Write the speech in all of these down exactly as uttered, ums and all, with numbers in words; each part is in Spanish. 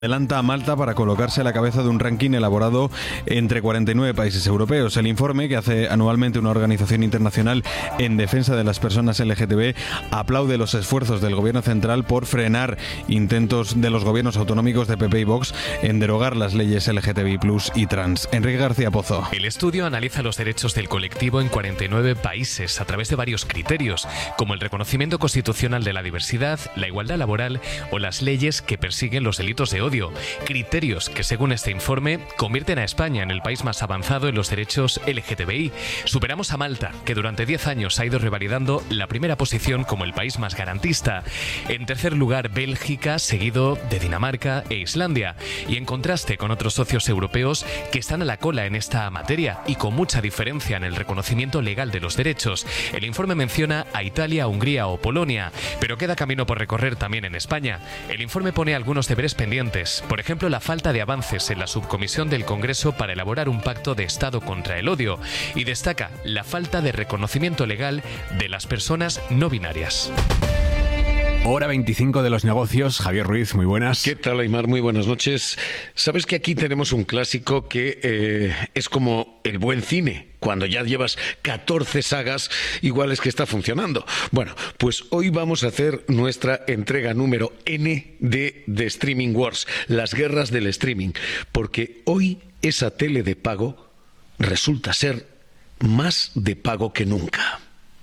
Adelanta a Malta para colocarse a la cabeza de un ranking elaborado entre cuarenta y nueve países europeos. El informe, que hace anualmente una organización internacional en defensa de las personas L G T B, aplaude los esfuerzos del gobierno central por frenar intentos de los gobiernos autonómicos de P P y Vox en derogar las leyes L G T B I plus, y trans. Enrique García Pozo. El estudio analiza los derechos del colectivo en cuarenta y nueve países a través de varios criterios, como el reconocimiento constitucional de la diversidad, la igualdad laboral o las leyes que persiguen los delitos de odio. Criterios que, según este informe, convierten a España en el país más avanzado en los derechos L G T B I. Superamos a Malta, que durante diez años ha ido revalidando la primera posición como el país más garantista. En tercer lugar, Bélgica, seguido de Dinamarca e Islandia. Y en contraste con otros socios europeos que están a la cola en esta materia y con mucha diferencia en el reconocimiento legal de los derechos. El informe menciona a Italia, Hungría o Polonia, pero queda camino por recorrer también en España. El informe pone algunos deberes pendientes. Por ejemplo, la falta de avances en la subcomisión del Congreso para elaborar un pacto de Estado contra el odio, y destaca la falta de reconocimiento legal de las personas no binarias. Hora veinticinco de los negocios. Javier Ruiz, muy buenas. ¿Qué tal, Aymar? Muy buenas noches. Sabes que aquí tenemos un clásico que eh, es como el buen cine. Cuando ya llevas catorce sagas, igual es que está funcionando. Bueno, pues hoy vamos a hacer nuestra entrega número N de The Streaming Wars, las guerras del streaming, porque hoy esa tele de pago resulta ser más de pago que nunca.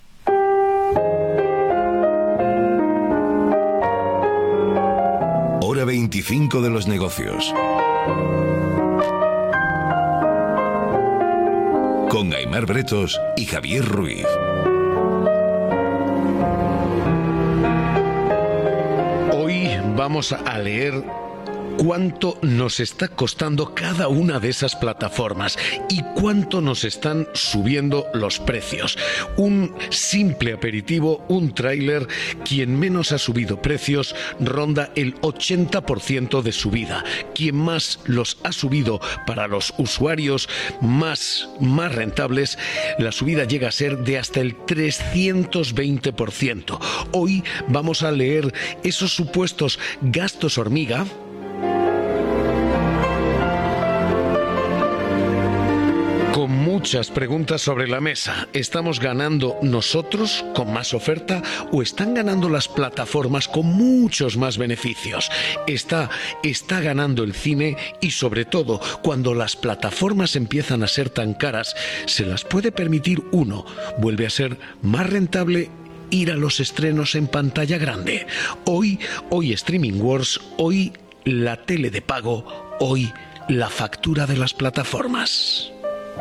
Hora veinticinco de los negocios. Con Aymar Bretos y Javier Ruiz. Hoy vamos a leer cuánto nos está costando cada una de esas plataformas y cuánto nos están subiendo los precios. Un simple aperitivo, un tráiler, quien menos ha subido precios ronda el ochenta por ciento de subida. Quien más los ha subido para los usuarios más, más rentables, la subida llega a ser de hasta el trescientos veinte por ciento. Hoy vamos a leer esos supuestos gastos hormiga, con muchas preguntas sobre la mesa. ¿Estamos ganando nosotros con más oferta o están ganando las plataformas con muchos más beneficios? ¿Está, está ganando el cine? Y sobre todo, cuando las plataformas empiezan a ser tan caras, ¿se las puede permitir uno? ¿Vuelve a ser más rentable ir a los estrenos en pantalla grande? Hoy, hoy Streaming Wars, hoy la tele de pago, hoy la factura de las plataformas.